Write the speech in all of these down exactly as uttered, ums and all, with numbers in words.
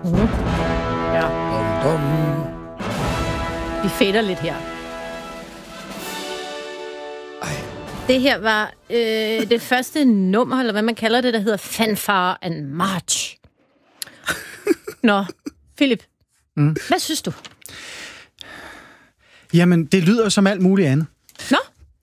Mm. Ja. Vi fader lidt her. Ej. Det her var øh, det første nummer, eller hvad man kalder det, der hedder Fanfare and March. Nå, Philip, mm. hvad synes du? Jamen, det lyder jo som alt muligt andet. Nå?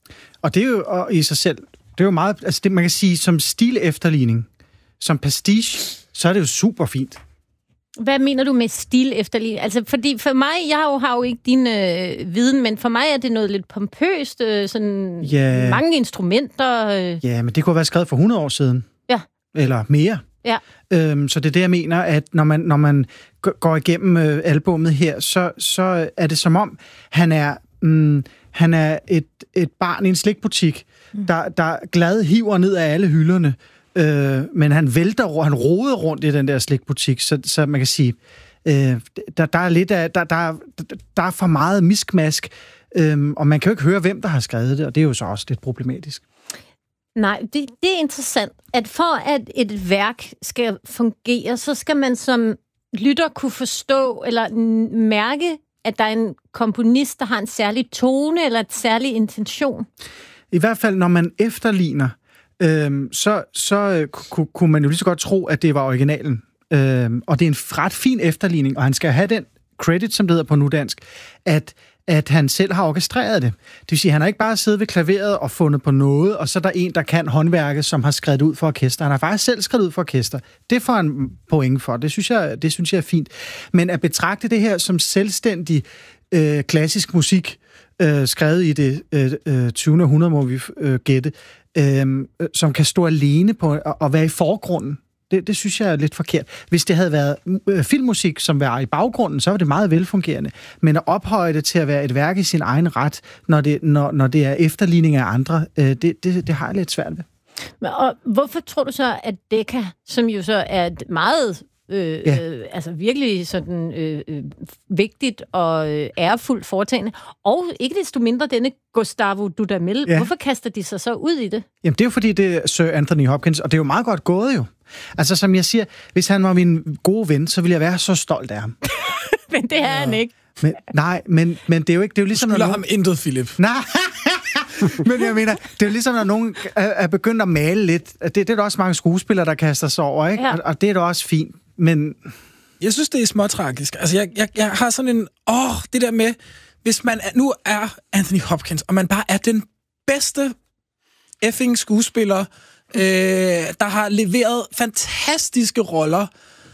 Og det er jo og i sig selv, det er jo meget, altså det, man kan sige, som stil-efterligning, som pastiche, så er det jo super fint. Hvad mener du med stil-efterligning? Altså, fordi for mig, jeg har jo, har jo ikke din øh, viden, men for mig er det noget lidt pompøst, øh, sådan ja. mange instrumenter. Øh. Ja, men det kunne være skrevet for hundrede år siden. Ja. Eller mere. Ja. Øhm, så det er det, jeg mener, at når man, når man går igennem øh, albummet her, så, så er det som om, han er, mm, han er et, et barn i en slikbutik, mm. der, der glad hiver ned af alle hylderne, øh, men han vælter, han roder rundt i den der slikbutik, så, så man kan sige, øh, der, der er lidt af, der, der, der er for meget miskmask, øh, og man kan jo ikke høre, hvem der har skrevet det, og det er jo så også lidt problematisk. Nej, det, det er interessant, at for at et værk skal fungere, så skal man som lytter kunne forstå eller mærke, at der er en komponist, der har en særlig tone eller et særlig intention. I hvert fald, når man efterligner, øhm, så, så øh, kunne, kunne man jo lige så godt tro, at det var originalen. Øhm, og det er en ret fin efterligning, og han skal have den credit, som det hedder på nudansk, at at han selv har orkestreret det. Det vil sige, at han har ikke bare siddet ved klaveret og fundet på noget, og så er der en, der kan håndværket, som har skrevet ud for orkester. Han har faktisk selv skrevet ud for orkester. Det får han point for. Det synes jeg, det synes jeg er fint. Men at betragte det her som selvstændig øh, klassisk musik, øh, skrevet i det øh, tyvende århundrede, må vi øh, gætte, øh, som kan stå alene på og, og være i forgrunden, Det, det synes jeg er lidt forkert. Hvis det havde været øh, filmmusik, som var i baggrunden, så var det meget velfungerende. Men at ophøje det til at være et værk i sin egen ret, når det, når, når det er efterligning af andre, øh, det, det, det har jeg lidt svært ved. Og hvorfor tror du så, at Decca, som jo så er et meget øh, ja. øh, altså virkelig sådan øh, øh, vigtigt og øh, ærefuldt foretagende, og ikke desto mindre denne Gustavo Dudamel, ja. Hvorfor kaster de sig så ud i det? Jamen det er jo fordi, det er Sir Anthony Hopkins, og det er jo meget godt gået jo. Altså, som jeg siger, hvis han var min gode ven, så ville jeg være så stolt af ham. Men det er ja. han ikke. Men, nej, men, men det er jo ikke... Det er jo ligesom, du skylder nogen... ham intet, Philip. Nej, men jeg mener, det er jo ligesom, når nogen er, er begyndt at male lidt. Det, det er der også mange skuespillere, der kaster sig over, ikke? Ja. Og, og det er da også fint, men... Jeg synes, det er småtragisk. Altså, jeg, jeg, jeg har sådan en... Åh, det der med... Hvis man er, nu er Anthony Hopkins, og man bare er den bedste effing skuespiller... Øh, der har leveret fantastiske roller,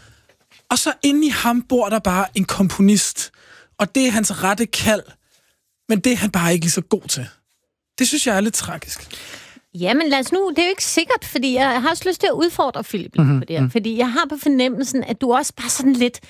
og så inde i ham bor der bare en komponist, og det er hans rette kald, men det er han bare ikke lige så god til. Det synes jeg er lidt tragisk. Jamen lad os nu, det er jo ikke sikkert, fordi jeg har også lyst til at udfordre Philip mm-hmm. på det her, fordi jeg har på fornemmelsen, at du også bare sådan lidt...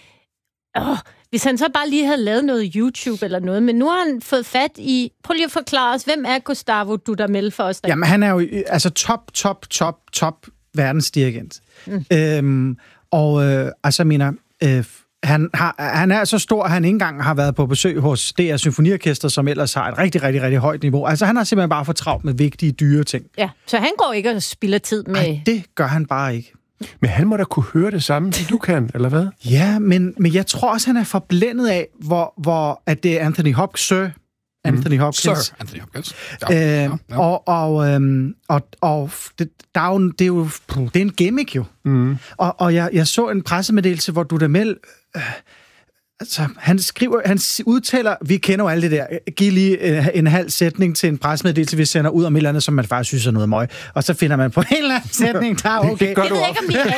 Åh, hvis han så bare lige havde lavet noget YouTube eller noget, men nu har han fået fat i... Prøv lige at forklare os, hvem er Gustavo Dudamel for os? Der? Jamen, han er jo altså top, top, top, top verdensdirigent. Mm. Øhm, og øh, altså, jeg mener, øh, han, har, han er så stor, at han ikke engang har været på besøg hos D R Symfoniorkester, som ellers har et rigtig, rigtig, rigtig højt niveau. Altså, han har simpelthen bare for travlt med vigtige, dyre ting. Ja, så han går ikke og spilder tid med... Nej, det gør han bare ikke. Men han må da kunne høre det samme, som du kan, eller hvad? Ja, men, men jeg tror også, han er forblændet af, hvor, hvor at det er Anthony Hopkins, Sir Anthony mm. Hopkins. Sir Anthony Hopkins. Ja, øh, ja, ja. Og, og, øhm, og, og det, der er jo, det er jo det er en gimmick jo. Mm. Og, og jeg, jeg så en pressemeddelelse, hvor Dudamel... Øh, altså, han skriver, han udtaler, vi kender jo alle det der, giv lige en, en halv sætning til en pressemeddelelse, vi sender ud om et eller andet, som man faktisk synes er noget møg. Og så finder man på en eller anden sætning, der er okay. Det gør du jeg ved ikke, om vi